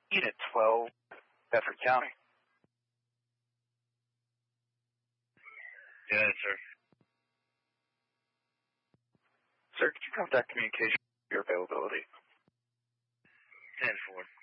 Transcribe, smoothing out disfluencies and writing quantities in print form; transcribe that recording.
Unit 12, Bedford County. Yes, sir. Sir, could you contact communication for your availability? 10-4.